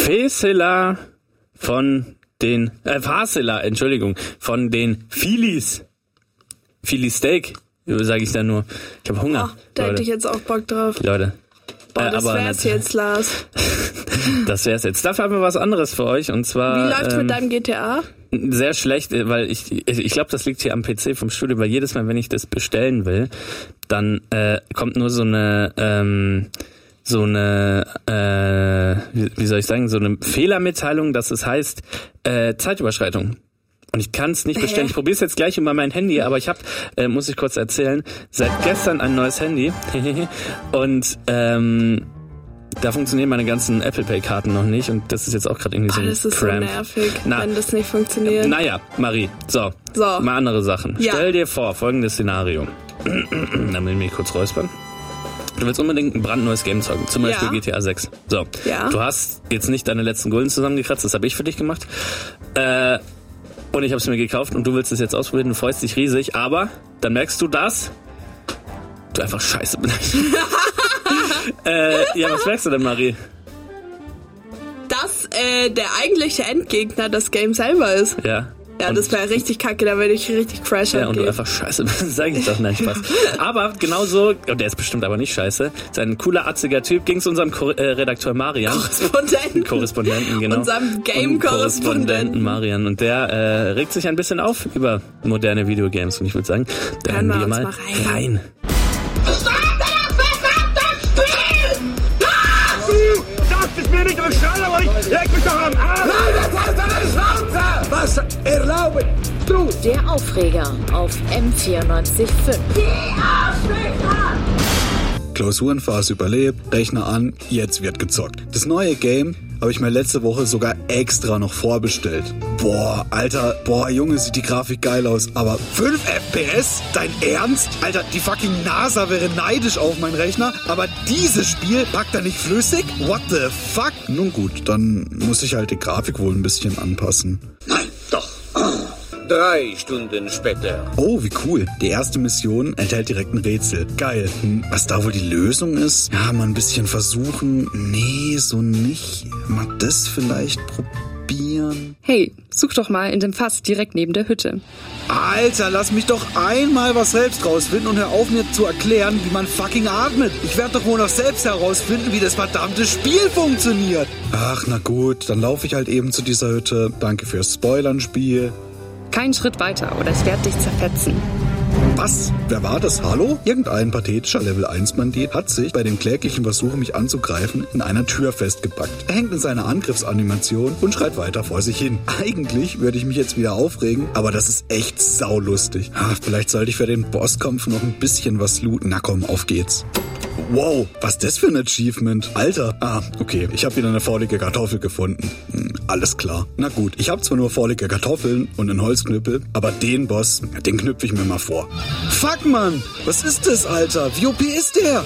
Faisela von den, von den Phillies. Philly Steak, sage ich da nur. Ich habe Hunger. Oh, da hätte ich jetzt auch Bock drauf. Leute. Boah, das wär's jetzt, Lars. Das wär's jetzt. Dafür haben wir was anderes für euch und zwar... Wie läuft's mit deinem GTA? Sehr schlecht, weil ich glaube, das liegt hier am PC vom Studio, weil jedes Mal, wenn ich das bestellen will, dann kommt nur so eine wie soll ich sagen, so eine Fehlermitteilung, dass es heißt Zeitüberschreitung. Und ich kann es nicht bestellen. Ich probiere es jetzt gleich über mein Handy, aber ich habe, muss ich kurz erzählen, seit gestern ein neues Handy und da funktionieren meine ganzen Apple Pay Karten noch nicht und das ist jetzt auch gerade irgendwie so ein das ist Cramp. so nervig, wenn das nicht funktioniert. Naja, Marie, so. Mal andere Sachen. Ja. Stell dir vor, folgendes Szenario. Dann will ich mich kurz räuspern. Du willst unbedingt ein brandneues Game zocken, zum Beispiel GTA 6. So, du hast jetzt nicht deine letzten Gulden zusammengekratzt, das habe ich für dich gemacht. Und ich habe es mir gekauft und du willst es jetzt ausprobieren, du freust dich riesig, aber dann merkst du, dass du einfach scheiße bist. Ja, was merkst du denn, Marie? Dass der eigentliche Endgegner das Game selber ist. Ja. Ja, das wäre richtig kacke, da würde ich richtig crashen. Ja, und du einfach scheiße bist, sag ich doch, nein, Spaß. Aber genauso, und der ist bestimmt aber nicht scheiße, ist ein cooler, atziger Typ, ging es unserem Redakteur Marian. Korrespondenten, genau. Unserem Game-Korrespondenten Marian. Und der regt sich ein bisschen auf über moderne Videogames. Und ich würde sagen, da hören wir mal rein. Ich mir nicht durchschneiden, aber ich leg mich doch am Arsch! Nein, das heißt eine Schnauze! Was erlauben? Du! Der Aufreger auf M94.5. Die Arschlöcher! Klausurenphase überlebt, Rechner an, jetzt wird gezockt. Das neue Game habe ich mir letzte Woche sogar extra noch vorbestellt. Boah, Alter, Junge, sieht die Grafik geil aus, aber 5 FPS? Dein Ernst? Alter, die fucking NASA wäre neidisch auf meinen Rechner, aber dieses Spiel packt er nicht flüssig? What the fuck? Nun gut, dann muss ich halt die Grafik wohl ein bisschen anpassen. Nein, doch. 3 Stunden später. Oh, wie cool. Die erste Mission enthält direkt ein Rätsel. Geil. Was da wohl die Lösung ist? Ja, mal ein bisschen versuchen. Nee, so nicht. Mal das vielleicht probieren. Hey, such doch mal in dem Fass direkt neben der Hütte. Alter, lass mich doch einmal was selbst rausfinden und hör auf mir zu erklären, wie man fucking atmet. Ich werde doch wohl noch selbst herausfinden, wie das verdammte Spiel funktioniert. Ach, na gut, dann laufe ich halt eben zu dieser Hütte. Danke fürs Spoilern, Spiel. Keinen Schritt weiter oder ich werde dich zerfetzen. Was? Wer war das? Hallo? Irgendein pathetischer Level-1-Bandit hat sich bei dem kläglichen Versuch, mich anzugreifen, in einer Tür festgepackt. Er hängt in seiner Angriffsanimation und schreit weiter vor sich hin. Eigentlich würde ich mich jetzt wieder aufregen, aber das ist echt saulustig. Vielleicht sollte ich für den Bosskampf noch ein bisschen was looten. Na komm, auf geht's. Wow, was ist das für ein Achievement? Alter. Okay, ich habe wieder eine faulige Kartoffel gefunden. Alles klar. Na gut, ich habe zwar nur faulige Kartoffeln und einen Holzknüppel, aber den Boss, den knüpfe ich mir mal vor. Fuck, Mann! Was ist das, Alter? Wie OP ist der?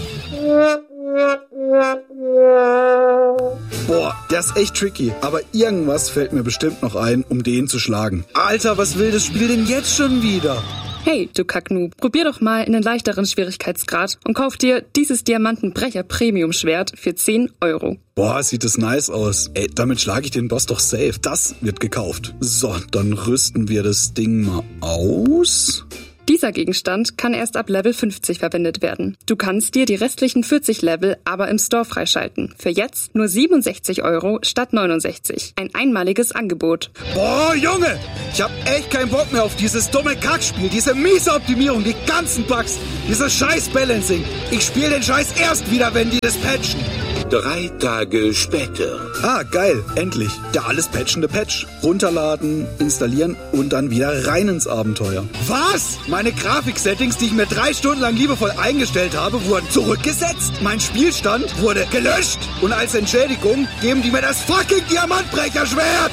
Boah, der ist echt tricky. Aber irgendwas fällt mir bestimmt noch ein, um den zu schlagen. Alter, was will das Spiel denn jetzt schon wieder? Hey, du Kacknoob, probier doch mal in einen leichteren Schwierigkeitsgrad und kauf dir dieses Diamantenbrecher-Premium-Schwert für 10 €. Boah, sieht das nice aus. Ey, damit schlage ich den Boss doch safe. Das wird gekauft. So, dann rüsten wir das Ding mal aus. Dieser Gegenstand kann erst ab Level 50 verwendet werden. Du kannst dir die restlichen 40 Level aber im Store freischalten. Für jetzt nur 67 € statt 69. Ein einmaliges Angebot. Boah, Junge! Ich hab echt keinen Bock mehr auf dieses dumme Kackspiel, diese miese Optimierung, die ganzen Bugs, dieses scheiß Balancing. Ich spiele den Scheiß erst wieder, wenn die das patchen. 3 Tage später. Geil, endlich. Der alles patchende Patch. Runterladen, installieren und dann wieder rein ins Abenteuer. Was? Meine Grafiksettings, die ich mir 3 Stunden lang liebevoll eingestellt habe, wurden zurückgesetzt. Mein Spielstand wurde gelöscht. Und als Entschädigung geben die mir das fucking Diamantbrecherschwert.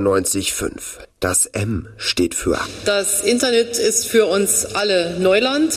M94.5. Das M steht für... Das Internet ist für uns alle Neuland.